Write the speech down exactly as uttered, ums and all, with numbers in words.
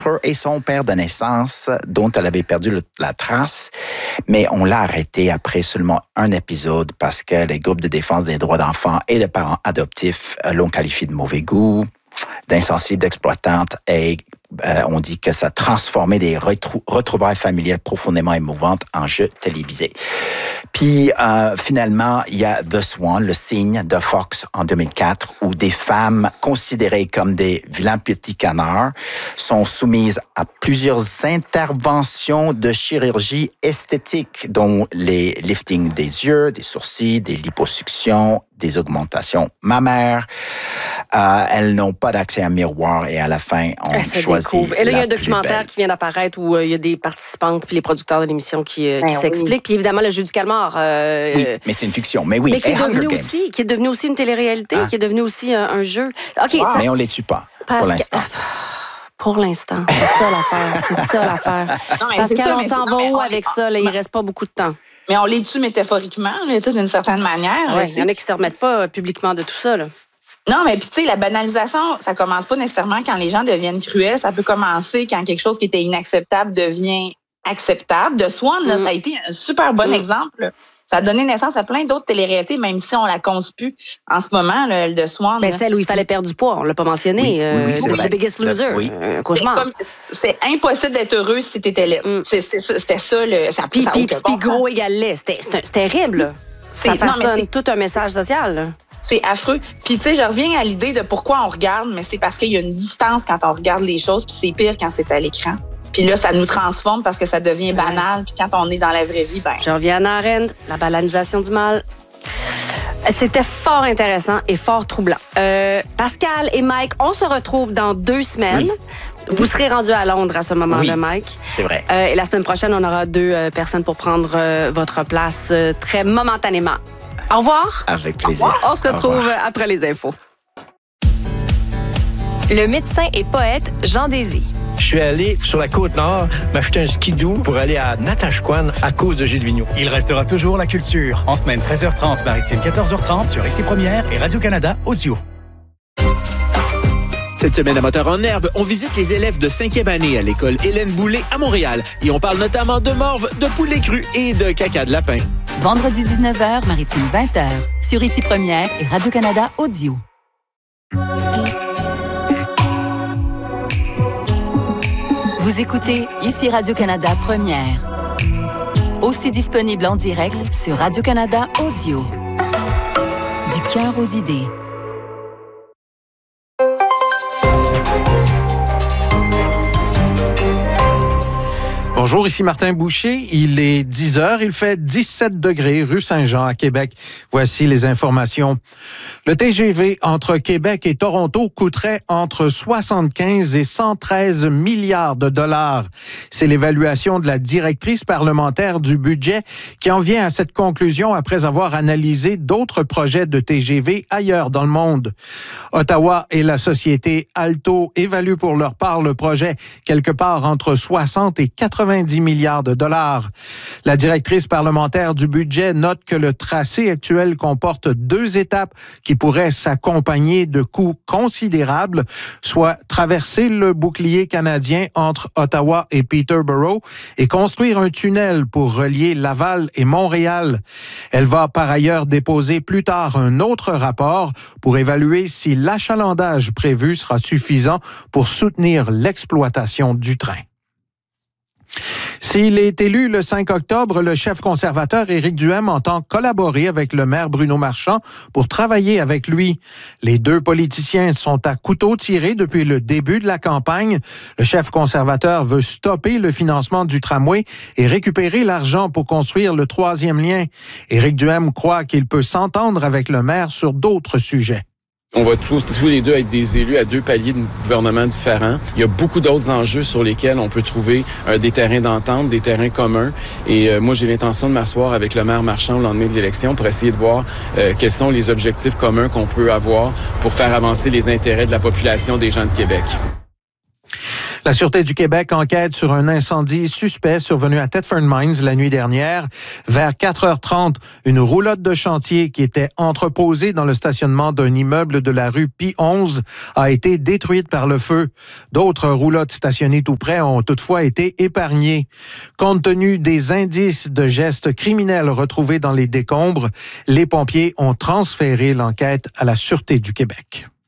Harper et son père de naissance, dont elle avait perdu le, la trace, mais on l'a arrêté après seulement un épisode parce que les groupes de défense des droits d'enfants et les parents adoptifs l'ont qualifié de mauvais goût, d'insensible, d'exploitante, et euh, on dit que ça transformait des retrou- retrouvailles familiales profondément émouvantes en jeux télévisés. Puis euh, finalement, il y a The Swan, le cygne de Fox en deux mille quatre, où des femmes considérées comme des vilains petits canards sont soumises à plusieurs interventions de chirurgie esthétique, dont les liftings des yeux, des sourcils, des liposuctions, des augmentations mammaires. Euh, elles n'ont pas d'accès à miroir et à la fin, on elle choisit découvre. Et là, il y a un la documentaire qui vient d'apparaître où euh, il y a des participantes puis les producteurs de l'émission qui, euh, qui Ben s'expliquent. oui. Puis évidemment, le jeu du calmar. Euh, Oui, mais c'est une fiction. Mais oui, mais qui et est, devenu Hunger Games. aussi, qui est devenu aussi une télé-réalité, Ah. qui est devenu aussi un, un jeu. OK, Wow. ça, Mais on les tue pas, Pascal- pour l'instant. Pour l'instant. C'est ça l'affaire. C'est ça l'affaire. Non, mais c'est Pascal, ça, on mais s'en non, va mais où on- avec ça? Là, il reste pas beaucoup de temps. Mais on les tue métaphoriquement, là, tu sais, d'une certaine manière. là, Ouais, tu il sais. y en a qui se remettent pas euh, publiquement de tout ça. Là. Non, mais puis tu sais, la banalisation, ça commence pas nécessairement quand les gens deviennent cruels. Ça peut commencer quand quelque chose qui était inacceptable devient acceptable. De Swan, là, Mm. ça a été un super bon Mm. exemple. Ça a donné naissance à plein d'autres téléréalités, même si on la conçue plus en ce moment, là, le de Swan. Ben, là. celle où il fallait perdre du poids, on l'a pas mentionné. Oui, oui, oui, c'est euh, vrai. The Biggest Loser. Oui. Un C'est cauchemar. comme- c'est impossible d'être heureux si t'étais laide. Mm. C'est- c'est ça- C'était ça, le, ça, Puis, ça a puis, aucun puis bon sens. gros égal lait. C'était c'était- c'est terrible. là. C'est- Ça non, mais façonne c'est- tout un message social. là. C'est affreux. Puis, tu sais, je reviens à l'idée de pourquoi on regarde, mais c'est parce qu'il y a une distance quand on regarde les choses, puis c'est pire quand c'est à l'écran. Puis là, ça nous transforme parce que ça devient banal. Puis quand on est dans la vraie vie, ben... Je reviens à Hannah Arendt, la banalisation du mal. C'était fort intéressant et fort troublant. Euh, Pascal et Mike, on se retrouve dans deux semaines. Oui. Vous serez rendus à Londres à ce moment-là, Oui. Mike. C'est vrai. Euh, et la semaine prochaine, on aura deux euh, personnes pour prendre euh, votre place euh, très momentanément. Au revoir. Avec plaisir. On se Au retrouve revoir. après les infos. Le médecin et poète Jean Désy. Je suis allé sur la Côte-Nord m'acheter un skidoo pour aller à Natashquan à cause de Gilles Vigneault. Il restera toujours la culture. En semaine treize heures trente, maritime quatorze heures trente sur Ici Première et Radio-Canada Audio. Cette semaine à Moteur en Herbe, on visite les élèves de cinquième année à l'école Hélène Boulay à Montréal. Et on parle notamment de morve, de poulet cru et de caca de lapin. Vendredi dix-neuf heures, maritime vingt heures. Sur Ici Première et Radio-Canada Audio. Vous écoutez Ici Radio-Canada Première. Aussi disponible en direct sur Radio-Canada Audio. Du cœur aux idées. Bonjour, ici Martin Boucher. Il est dix heures, il fait dix-sept degrés rue Saint-Jean à Québec. Voici les informations. Le T G V entre Québec et Toronto coûterait entre soixante-quinze et cent treize milliards de dollars. C'est l'évaluation de la directrice parlementaire du budget qui en vient à cette conclusion après avoir analysé d'autres projets de T G V ailleurs dans le monde. Ottawa et la société Alto évaluent pour leur part le projet quelque part entre soixante et quatre-vingt-dix milliards de dollars. La directrice parlementaire du budget note que le tracé actuel comporte deux étapes qui pourraient s'accompagner de coûts considérables, soit traverser le bouclier canadien entre Ottawa et Peterborough et construire un tunnel pour relier Laval et Montréal. Elle va par ailleurs déposer plus tard un autre rapport pour évaluer si l'achalandage prévu sera suffisant pour soutenir l'exploitation du train. S'il est élu le cinq octobre, le chef conservateur Éric Duhem entend collaborer avec le maire Bruno Marchand pour travailler avec lui. Les deux politiciens sont à couteau tiré depuis le début de la campagne. Le chef conservateur veut stopper le financement du tramway et récupérer l'argent pour construire le troisième lien. Éric Duhem croit qu'il peut s'entendre avec le maire sur d'autres sujets. On va tous, tous les deux être des élus à deux paliers de gouvernement différents. Il y a beaucoup d'autres enjeux sur lesquels on peut trouver euh, des terrains d'entente, des terrains communs. Et euh, moi, j'ai l'intention de m'asseoir avec le maire Marchand au lendemain de l'élection pour essayer de voir euh, quels sont les objectifs communs qu'on peut avoir pour faire avancer les intérêts de la population des gens de Québec. La Sûreté du Québec enquête sur un incendie suspect survenu à Thetford Mines la nuit dernière. Vers quatre heures trente, une roulotte de chantier qui était entreposée dans le stationnement d'un immeuble de la rue Pie onze a été détruite par le feu. D'autres roulottes stationnées tout près ont toutefois été épargnées. Compte tenu des indices de gestes criminels retrouvés dans les décombres, les pompiers ont transféré l'enquête à la Sûreté du Québec.